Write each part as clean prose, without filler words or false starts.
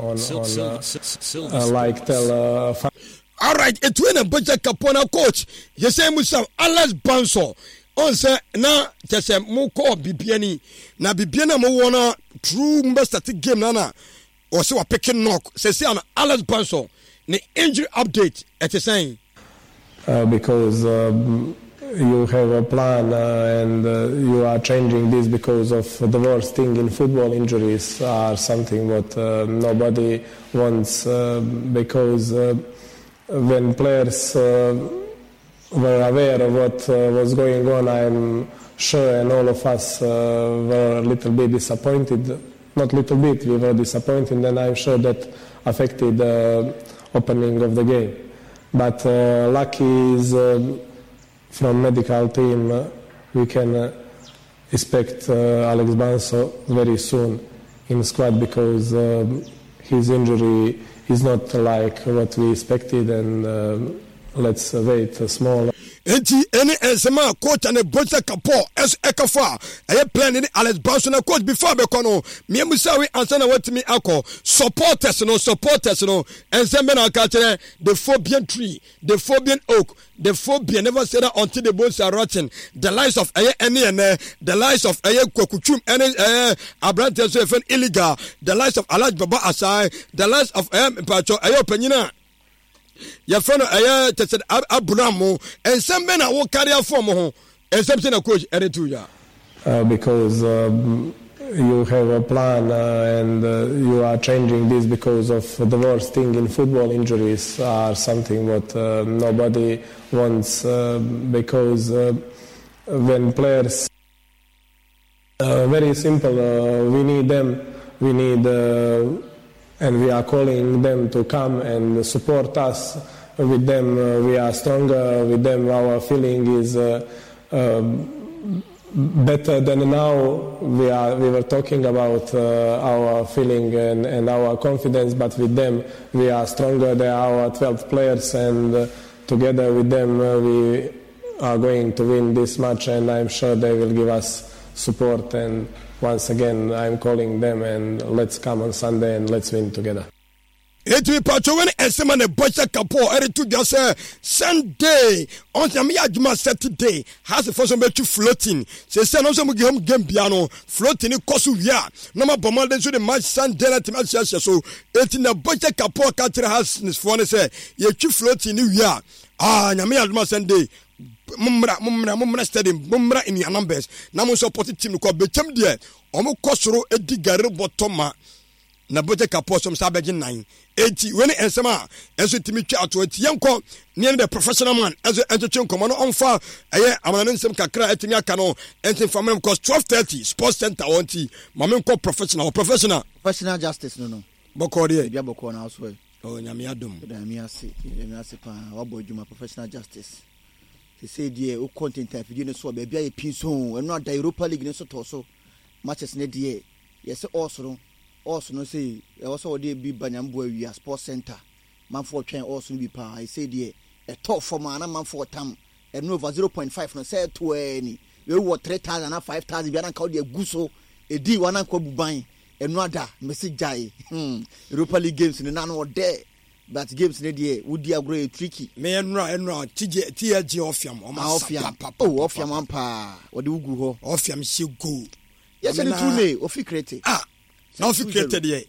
like tell. All right, it win a budget capona coach. You say Musa Alex Banso. On say na just a mo call Bibiani. Na Bibiana mo wanna true static game nana. Or so a picking knock. Say on Alex Banso. The injury update at the saying. Because you have a plan and you are changing this because of the worst thing in football. Injuries are something what nobody wants because when players were aware of what was going on, I'm sure, and all of us were a little bit disappointed. Not little bit, we were disappointed, and I'm sure that affected the opening of the game. But lucky is from medical team we can expect Alex Banso very soon in squad because his injury is not like what we expected, and let's wait small. Enti any ensema coach and a bocha kapo as ekafa I plan any Alex Banso na coach before be kono me musawi answer na what me akọ supporters no ensema na ka kire the Phobian tree, the Phobian oak, the Phobia never said that until the bones are rotten. The lies of any and the lies of Kwakuchum any Abrante so illegal, the lies of Alaj Baba Asai, the lies of Pacho Penina. Your friend tested Abramo and some men are walk carry for mo and something a coach Eretuya. Because you have a plan and you are changing this because of the worst thing in football. Injuries are something what nobody wants because when players very simple we need them, we need and we are calling them to come and support us. With them we are stronger, with them our feeling is better than now. We were talking about our feeling and our confidence, but with them we are stronger. They are our 12 players, and together with them we are going to win this match, and I'm sure they will give us support. And once again I'm calling them, and let's come on Sunday and let's win together. Etu pacho when esema ne bocha kapo eretu dia say Sunday on me aduma Saturday has the first be floating say no so mu game bia no floating koso wia no ma bomo den so the match Sunday na team association so eti na bocha kapo ka tire has for ne say ye twi floating ni wia nyame aduma Sunday mumra stadium mumra in your numbers na mo support team ko betam de omo kosoro edi gare botoma na boje kapo som sabeje 9 80 when ensema enso timi twa ato ati yenko ne the professional man enso encho nkomo no onfa eye amana nsem kakra atimi aka no enti famem because 12:30 sports center wonti mame ko professional justice no boko de bia boko na so oh nyame adom nyame ase pa wabo djuma professional justice they say die o content type die no so ba bia ye pinso eno ada Europa League ne so to so matches ne die yes also no say also dey be banyambo awia sports center man for twen also be pa I say there a top for man for tam and over 0.5 no say to any we what 3,000 and 5,000 bia na ka dey guso e di wana kwa buban eno ada message jai Europa League games ni na no there but games ne there wudi agro tricky me enra TG ofiam o ma ofiam ofiam ampa wo de ugu ho ofiam she go yes any tune ofi create now if you created here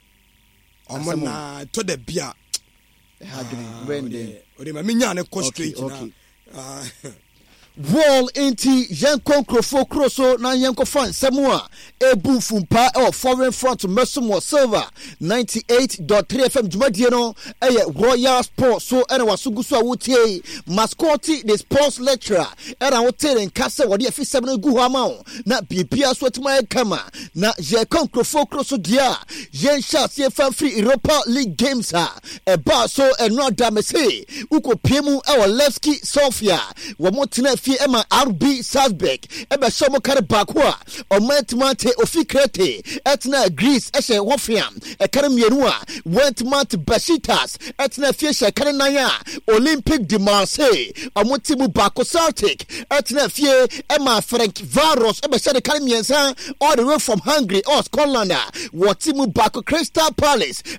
na to the beer Wall inti Yankon Crofo Crosso na Yanko fan Samoa Ebu Fumpa foreign front Mesumo Silver 98.3 FM Jumadieno Royal Sports so era wasugusu awutie mascoti the sports lecturer era hotel en kase wodi afi 7 gu hama na bibia so tima kama na Yankon Crofo Crosso dia yen chance ye fan free Europa League games ba so eno damese uko piemu Levski Sofia wo motina Emma RB Salzburg ebe somo kare bakwa o matmate ofi krete etna Greece ehye wofiam e kare mienu a wentmat Besiktas etna fie kare nanya Olympique de Marseille o motimu bako Celtic etna fie Emma Frank Varos ebe se kare miensa all the way from Hungary or Scotland wotimu bako Crystal Palace